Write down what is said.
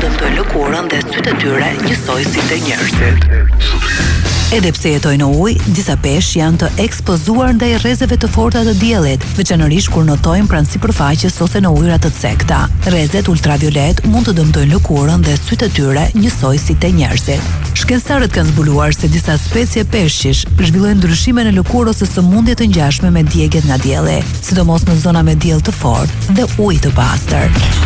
dëmtojnë lëkurën dhe sytë e tyre njësoj si të njerëzit. Edhe pse jetojnë në ujë, disa peshë janë të ekspozuar ndaj rrezeve të forta të diellit, veçanërisht kur notojnë pranë sipërfaqes ose në ujëra të cekta. Rrezet ultraviolet mund të dëmtojnë lëkurën dhe sytë e tyre njësoj si të njerëzit. Shkencëtarët kanë zbuluar se disa specie peshqish zhvillojnë ndryshime në lëkurë ose sëmundje të ngjashme me djegjet nga dielli, sidomos në zona me diell të fortë dhe ujë të pastër.